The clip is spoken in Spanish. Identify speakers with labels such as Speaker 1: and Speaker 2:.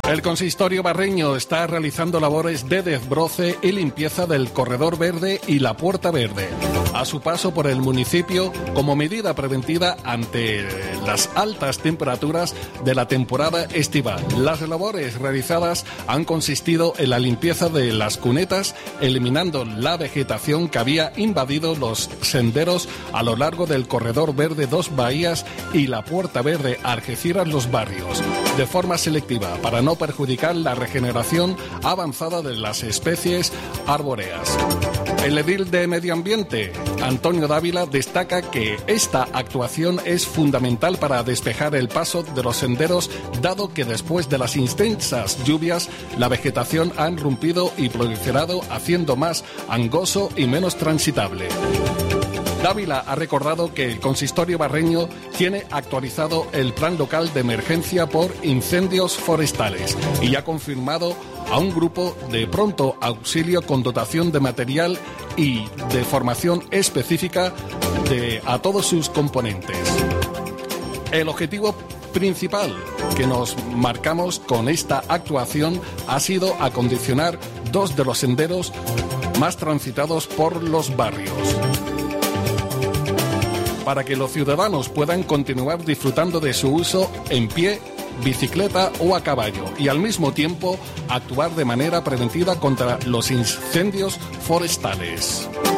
Speaker 1: El consistorio barreño está realizando labores de desbroce y limpieza del corredor verde y la puerta verde, a su paso por el municipio como medida preventiva ante las altas temperaturas de la temporada estival. Las labores realizadas han consistido en la limpieza de las cunetas, eliminando la vegetación que había invadido los senderos a lo largo del corredor verde Dos Bahías y la puerta verde Algeciras-Los Barrios, de forma selectiva para no perjudicar la regeneración avanzada de las especies arbóreas. El edil de Medio Ambiente, Antonio Dávila, destaca que esta actuación es fundamental para despejar el paso de los senderos, dado que después de las intensas lluvias la vegetación ha irrumpido y proliferado, haciendo más angoso y menos transitable. Dávila ha recordado que el consistorio barreño tiene actualizado el plan local de emergencia por incendios forestales y ha confirmado a un grupo de pronto auxilio con dotación de material y de formación específica a todos sus componentes. El objetivo principal que nos marcamos con esta actuación ha sido acondicionar 2 de los senderos más transitados por los barrios, para que los ciudadanos puedan continuar disfrutando de su uso en pie, bicicleta o a caballo, y al mismo tiempo actuar de manera preventiva contra los incendios forestales.